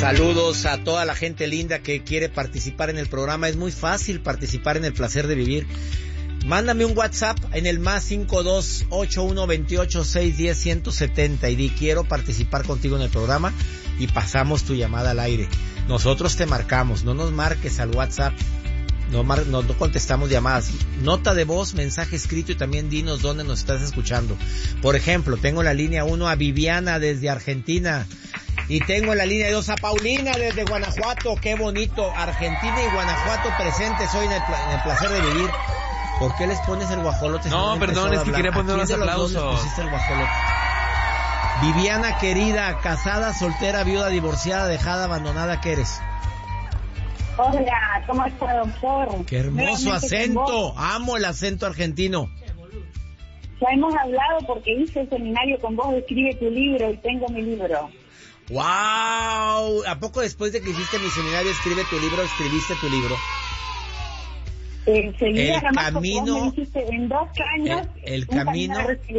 Saludos a toda la gente linda que quiere participar en el programa. Es muy fácil participar en El Placer de Vivir. Mándame un WhatsApp en el más 5281286110 y di quiero participar contigo en el programa y pasamos tu llamada al aire. Nosotros te marcamos, no nos marques al WhatsApp. No contestamos llamadas. Nota de voz, mensaje escrito y también dinos dónde nos estás escuchando. Por ejemplo, tengo en la línea 1 a Viviana desde Argentina. Y tengo en la línea 2 a Paulina desde Guanajuato. Qué bonito. Argentina y Guanajuato presentes hoy en el Placer de Vivir. ¿Por qué les pones el guajolote? No, perdón, es que quería poner unos aplausos. Pusiste el guajolote. Viviana querida, casada, soltera, viuda, divorciada, dejada, abandonada, ¿qué eres? Hola, ¿cómo está, doctor? ¡Qué hermoso acento! Amo el acento argentino. Ya hemos hablado porque hice el seminario con vos, escribe tu libro y tengo mi libro. ¡Wow! ¿A poco después de que hiciste mi seminario, escribe tu libro, escribiste tu libro? Enseguida, el camino, en 2 años, el camino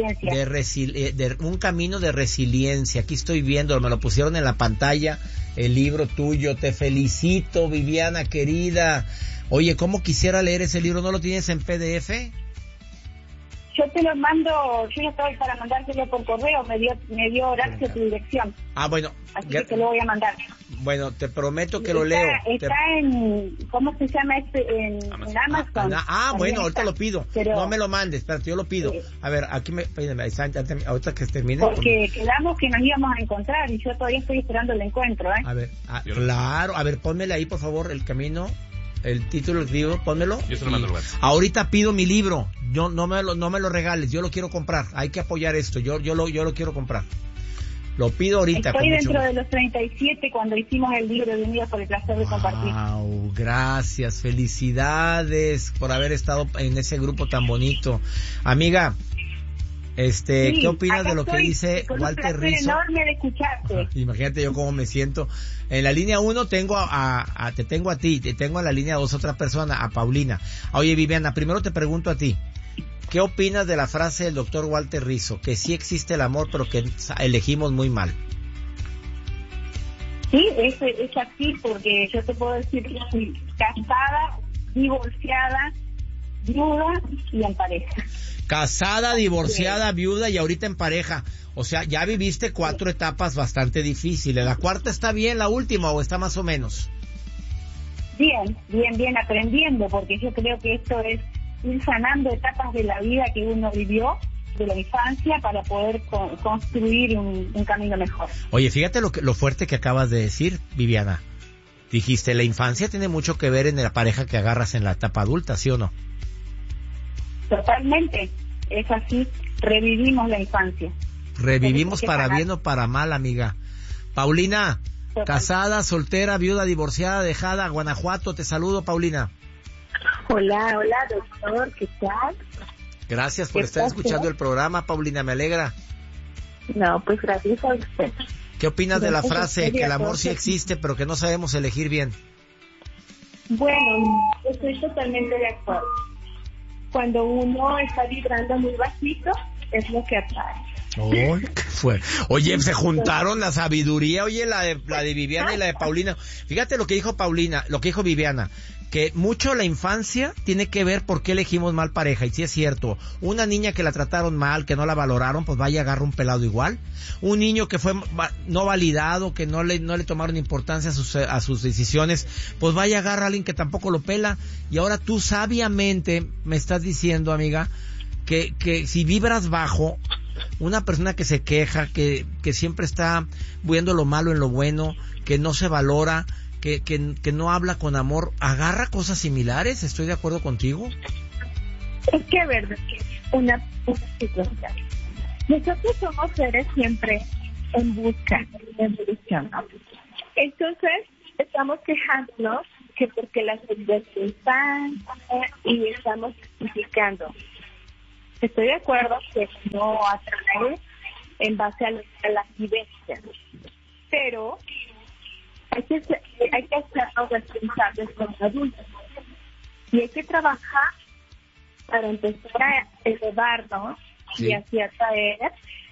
un camino de resiliencia. Aquí estoy viendo, me lo pusieron en la pantalla, el libro tuyo. Te felicito, Viviana querida. Oye, ¿cómo quisiera leer ese libro? ¿No lo tienes en PDF? Yo te lo mando, yo no estoy para mandártelo por correo, me dio Horacio tu dirección. Ah, bueno. Así que te lo voy a mandar. Bueno, te prometo que lo leo. Está en, ¿cómo se llama en Amazon? Bueno, ahorita está. Lo pido. Pero, no me lo mandes, espérate, yo lo pido. A ver, aquí ahorita que termine. Porque quedamos que nos íbamos a encontrar y yo todavía estoy esperando el encuentro, ¿eh? A ver, claro, a ver, pónmele ahí, por favor, el camino. El título del libro, pónmelo. Yo se lo mando al WhatsApp. Ahorita pido mi libro. Yo no me lo regales, yo lo quiero comprar. Hay que apoyar esto. Yo lo quiero comprar. Lo pido ahorita. Estoy dentro de los 37 cuando hicimos el libro de Unidos por el Placer de Compartir. Wow, gracias, felicidades por haber estado en ese grupo tan bonito. Amiga, sí, ¿qué opinas de lo que dice Walter Rizzo? Enorme de escucharte. Imagínate yo cómo me siento. En la línea 1 tengo te tengo a ti, te tengo en la línea 2 otra persona, a Paulina. Oye, Viviana, primero te pregunto a ti. ¿Qué opinas de la frase del doctor Walter Rizzo? Que sí existe el amor, pero que elegimos muy mal. Sí, es así, porque yo te puedo decir que soy casada, divorciada, viuda y en pareja. Casada, divorciada, viuda y ahorita en pareja. O sea, ya viviste 4 etapas bastante difíciles. ¿La cuarta está bien, la última, o está más o menos? Bien, aprendiendo, porque yo creo que esto es ir sanando etapas de la vida que uno vivió, de la infancia, para poder construir un camino mejor. Oye, fíjate lo fuerte que acabas de decir, Viviana. Dijiste, la infancia tiene mucho que ver en la pareja que agarras en la etapa adulta, ¿sí o no? Totalmente, es así, revivimos la infancia. Revivimos para bien o para mal, amiga. Paulina, casada, soltera, viuda, divorciada, dejada, Guanajuato, te saludo, Paulina. Hola, doctor, ¿qué tal? Gracias por estar escuchando el programa, Paulina, me alegra. No, pues gracias a usted. ¿Qué opinas de la frase que el amor sí existe, pero que no sabemos elegir bien? Bueno, estoy totalmente de acuerdo. Cuando uno está vibrando muy bajito, es lo que atrae. ¿Qué fue? Oye, se juntaron la sabiduría, oye, la de Viviana y la de Paulina. Fíjate lo que dijo Paulina, lo que dijo Viviana, que mucho la infancia tiene que ver por qué elegimos mal pareja, y sí es cierto. Una niña que la trataron mal, que no la valoraron, pues vaya, agarra un pelado igual. Un niño que fue no validado, que no le tomaron importancia a sus decisiones, pues vaya, agarra a alguien que tampoco lo pela. Y ahora tú sabiamente me estás diciendo, amiga, que si vibras bajo, una persona que se queja, que siempre está viendo lo malo en lo bueno, que no se valora, que no habla con amor, agarra cosas similares. ¿Estoy de acuerdo contigo? Es que verdad que una situación. Nosotros somos seres siempre en busca de evolución, ¿no? Entonces estamos quejándonos que porque las heridas están y estamos justificando. Estoy de acuerdo que no atrae en base a las vivencias, pero hay que hacernos responsables como adultos y hay que trabajar para empezar a elevarnos y así atraer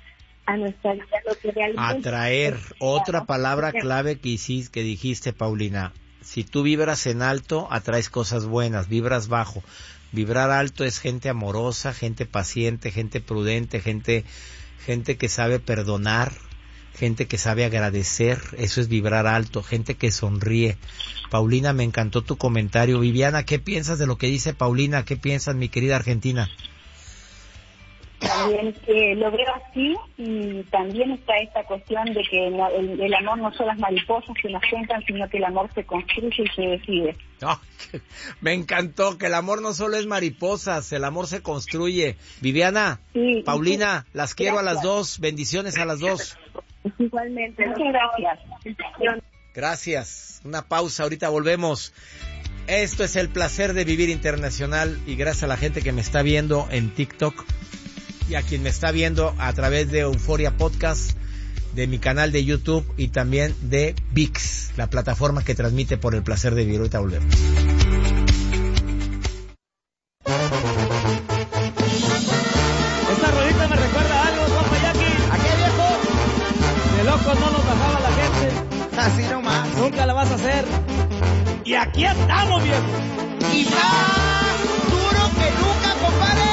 a nuestra vida lo que realmente... Atraer, otra palabra clave que dijiste, Paulina. Si tú vibras en alto, atraes cosas buenas, vibras bajo. Vibrar alto es gente amorosa, gente paciente, gente prudente, gente que sabe perdonar, gente que sabe agradecer, eso es vibrar alto, gente que sonríe. Paulina, me encantó tu comentario. Viviana, ¿qué piensas de lo que dice Paulina? ¿Qué piensas, mi querida Argentina? También que lo veo así, y también está esta cuestión de que el amor no son las mariposas que nos cuentan, sino que el amor se construye y se decide. Oh, me encantó, que el amor no solo es mariposas, el amor se construye. Viviana, sí, Paulina, las quiero a las dos, bendiciones a las dos. Igualmente, muchas gracias. Gracias, una pausa, ahorita volvemos. Esto es El Placer de Vivir Internacional, y gracias a la gente que me está viendo en TikTok y a quien me está viendo a través de Euforia Podcast, de mi canal de YouTube y también de ViX, la plataforma que transmite por El Placer de Vivir. Ahorita volvemos. Esta rolita me recuerda a algo, Juan Yaqui. ¿A qué, viejo? De locos no nos bajaba la gente. Así nomás. Nunca la vas a hacer. Y aquí estamos, viejo. Y más duro que nunca, compadre.